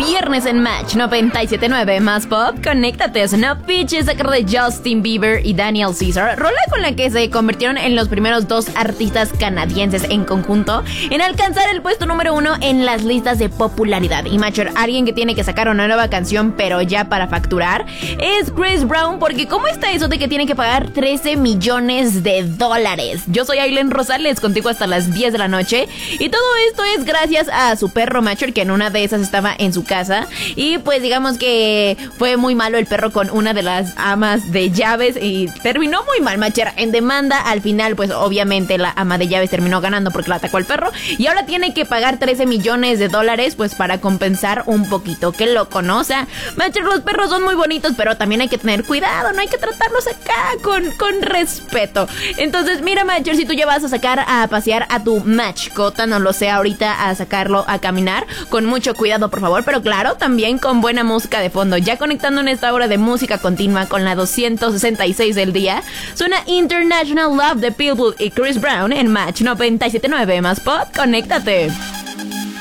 viernes en Match 97.9 más pop. Conéctate. Snap Peaches a cargo de Justin Bieber y Daniel Caesar, rola con la que se convirtieron en los primeros dos artistas canadienses en conjunto en alcanzar el puesto número 1 en las listas de popularidad. Y Matcher, alguien que tiene que sacar una nueva canción pero ya para facturar es Chris Brown, porque ¿cómo está eso de que tiene que pagar 13 millones de dólares? Yo soy Aileen Rosales, contigo hasta las 10 de la noche, y todo esto es gracias a su perro Matcher, que en una de esas estaba en su casa y pues digamos que fue muy malo el perro con una de las amas de llaves y terminó muy mal Matcher en demanda. Al final pues obviamente la ama de llaves terminó ganando porque la atacó al perro y ahora tiene que pagar 13 millones de dólares pues para compensar un poquito. Qué loco, ¿no? O sea, Matcher, los perros son muy bonitos, pero también hay que tener cuidado, no hay que tratarlos acá con respeto. Entonces mira Matcher, si tú ya vas a sacar a pasear a tu mascota, no lo sé, ahorita a sacarlo a caminar, con mucho cuidado por favor, pero claro, también con buena música de fondo. Ya conectando en esta hora de música continua con la 266 del día, suena International Love de Pitbull y Chris Brown en Match 97.9 más pop. Conéctate.